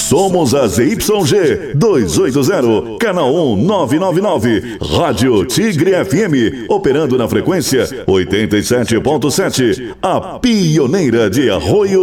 Somos a ZYG 280, canal 1999, Rádio Tigre FM, operando na frequência 87.7, a pioneira de Arroio